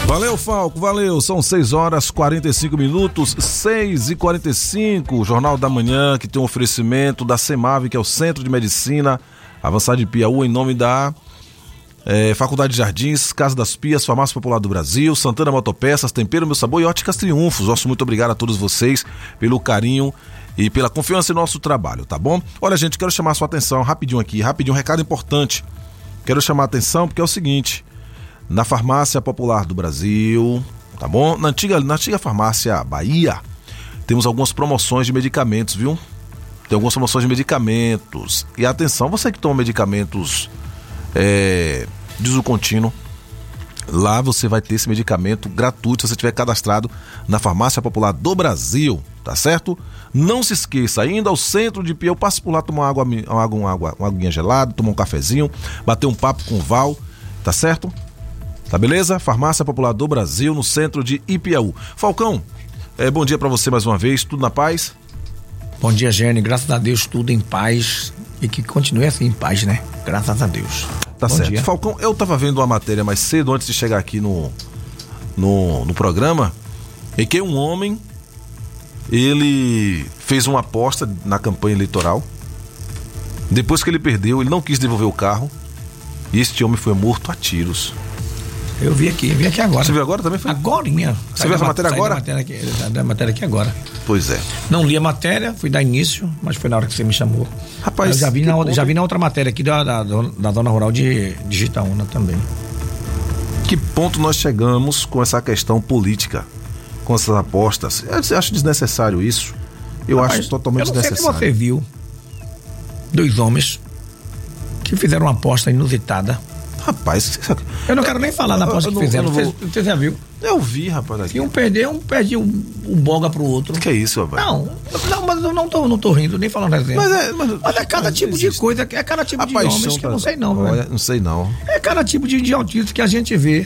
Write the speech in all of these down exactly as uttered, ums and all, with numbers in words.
Valeu, Falco, valeu. São seis horas e quarenta e cinco minutos, seis e quarenta e cinco. Jornal da Manhã, que tem um oferecimento da CEMAV, que é o Centro de Medicina Avançada de Piauí, em nome da é, Faculdade de Jardins, Casa das Pias, Farmácia Popular do Brasil, Santana Motopeças, Tempero Meu Sabor e Óticas Triunfos. Nosso muito obrigado a todos vocês pelo carinho e pela confiança em nosso trabalho, tá bom? Olha, gente, quero chamar a sua atenção rapidinho aqui, rapidinho, um recado importante. Quero chamar a atenção porque é o seguinte: na Farmácia Popular do Brasil, tá bom? Na antiga, na antiga Farmácia Bahia, temos algumas promoções de medicamentos, viu? Tem algumas promoções de medicamentos. E atenção, você que toma medicamentos é, de uso contínuo, lá você vai ter esse medicamento gratuito se você estiver cadastrado na Farmácia Popular do Brasil, tá certo? Não se esqueça, ainda ao centro de Piauí, passe por lá tomar uma água, uma água, uma água, uma aguinha gelada, tomar um cafezinho, bater um papo com o Val, tá certo? Tá beleza? Farmácia Popular do Brasil, no centro de Ipiaú. Falcão, é, bom dia pra você mais uma vez, tudo na paz? Bom dia, Gênio, graças a Deus, tudo em paz e que continue assim em paz, né? Graças a Deus. Tá bom certo. Dia. Falcão, eu tava vendo uma matéria mais cedo, antes de chegar aqui no, no, no programa, em que um homem, ele fez uma aposta na campanha eleitoral. Depois que ele perdeu, ele não quis devolver o carro e este homem foi morto a tiros. Eu vi aqui, vi aqui agora. Você viu agora também? Foi? Agora, minha. Você viu essa matéria agora? Da matéria, aqui, da matéria aqui agora. Pois é. Não li a matéria, fui dar início, mas foi na hora que você me chamou. Rapaz, eu já vi, na, ponto... já vi na outra matéria aqui da, da, da Zona Rural de, de Jitaúna também. Que ponto nós chegamos com essa questão política, com essas apostas? Eu acho desnecessário isso. Eu Rapaz, acho totalmente eu não sei desnecessário. Se você viu dois homens que fizeram uma aposta inusitada. Rapaz, eu não quero nem falar na aposta que não, fizeram. Vou... Você, você já viu? Eu vi, rapaz. Aqui. Se um perdeu, um perde um, um boga pro outro. Que é isso, rapaz? Não, não, mas eu não tô, não tô rindo, nem falando exemplo. Mas é, mas, mas é cada mas tipo existe. de coisa, é cada tipo a de homens que eu não sei não, Olha, velho. Não sei não. É cada tipo de idiotice que a gente vê,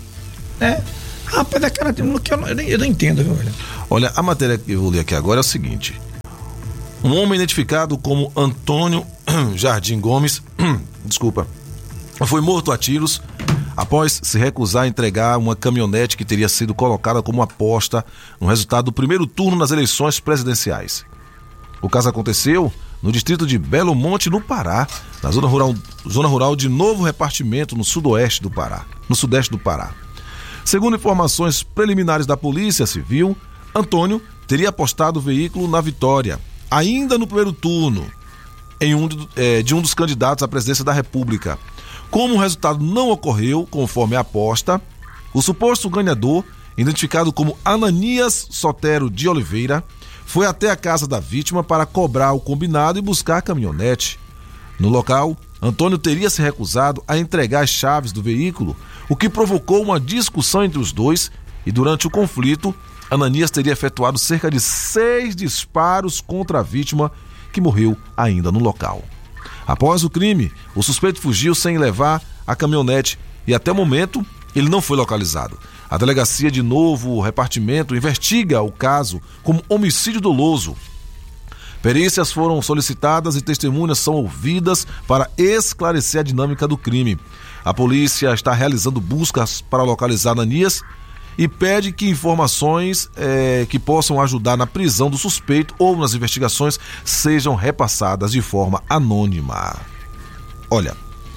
né? Rapaz, é cada tipo que eu não, eu, nem, eu não entendo, viu, velho? Olha, a matéria que eu vou ler aqui agora é o seguinte: um homem identificado como Antônio Jardim Gomes, desculpa, foi morto a tiros após se recusar a entregar uma caminhonete que teria sido colocada como aposta no resultado do primeiro turno nas eleições presidenciais. O caso aconteceu no distrito de Belo Monte, no Pará, na zona rural, zona rural de Novo Repartimento, no sudoeste do Pará, no sudeste do Pará. Segundo informações preliminares da Polícia Civil, Antônio teria apostado o veículo na vitória, ainda no primeiro turno, em um de, é, de um dos candidatos à presidência da República. Como o resultado não ocorreu conforme a aposta, o suposto ganhador, identificado como Ananias Sotero de Oliveira, foi até a casa da vítima para cobrar o combinado e buscar a caminhonete. No local, Antônio teria se recusado a entregar as chaves do veículo, o que provocou uma discussão entre os dois, e durante o conflito, Ananias teria efetuado cerca de seis disparos contra a vítima, que morreu ainda no local. Após o crime, o suspeito fugiu sem levar a caminhonete e até o momento ele não foi localizado. A delegacia de Novo Repartimento investiga o caso como homicídio doloso. Perícias foram solicitadas e testemunhas são ouvidas para esclarecer a dinâmica do crime. A polícia está realizando buscas para localizar Ananias e pede que informações é, que possam ajudar na prisão do suspeito ou nas investigações sejam repassadas de forma anônima. Olha,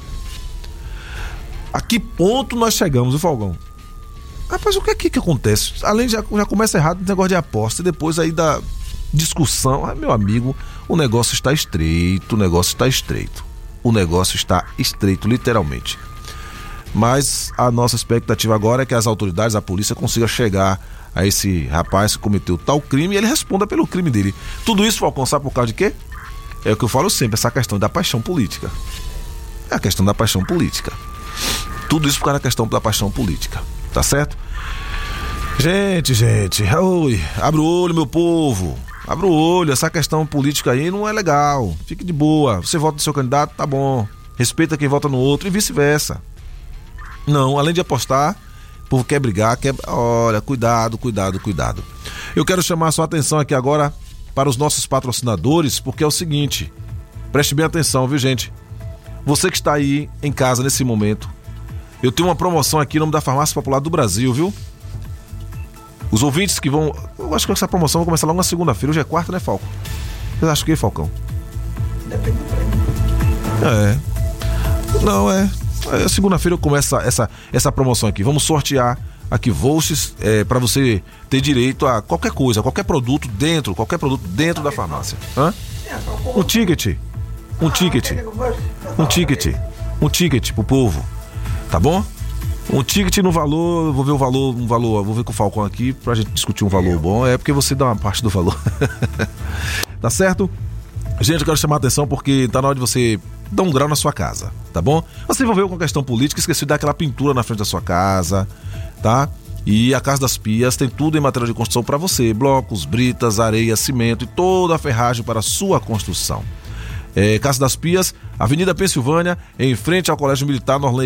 a que ponto nós chegamos, viu, Falcão? Rapaz, o que é que, que acontece? Além de já, já começa errado o negócio de aposta, e depois aí da discussão, ah, meu amigo, o negócio está estreito, o negócio está estreito. O negócio está estreito, literalmente. Mas a nossa expectativa agora é que as autoridades, a polícia, consiga chegar a esse rapaz que cometeu tal crime e ele responda pelo crime dele. Tudo isso, Falcão, sabe por causa de quê? É o que eu falo sempre, essa questão da paixão política. É a questão da paixão política. Tudo isso por causa da questão da paixão política. Tá certo? Gente, gente, oi, abre o olho, meu povo. Abre o olho, essa questão política aí não é legal. Fique de boa. Você vota no seu candidato, tá bom. Respeita quem vota no outro e vice-versa. Não, além de apostar, o povo quer brigar, quer... Olha, cuidado, cuidado, cuidado. Eu quero chamar a sua atenção aqui agora para os nossos patrocinadores, porque é o seguinte, preste bem atenção, viu, gente? Você que está aí em casa nesse momento, eu tenho uma promoção aqui em nome da Farmácia Popular do Brasil, viu? Os ouvintes que vão... Eu acho que essa promoção vai começar logo na segunda-feira. Hoje é quarta, né, Falco? Vocês acham que, Falcão? Depende do prêmio. É. Não, é... é segunda-feira eu começo essa, essa, essa promoção aqui. Vamos sortear aqui vouchers é, para você ter direito a qualquer coisa, qualquer produto dentro, qualquer produto dentro da farmácia. Hã? Um ticket. Um ticket. Um ticket. Um ticket pro povo. Tá bom? Um ticket no valor, eu vou ver o valor, um valor, vou ver com o Falcão aqui pra gente discutir um valor bom. É porque você dá uma parte do valor. Tá certo? Gente, eu quero chamar a atenção porque tá na hora de você dar um grau na sua casa, tá bom? Você envolveu com a questão política, esqueceu de dar aquela pintura na frente da sua casa, tá? E a Casa das Pias tem tudo em material de construção para você: blocos, britas, areia, cimento e toda a ferragem para a sua construção. É, Casa das Pias, Avenida Pensilvânia, em frente ao Colégio Militar Norley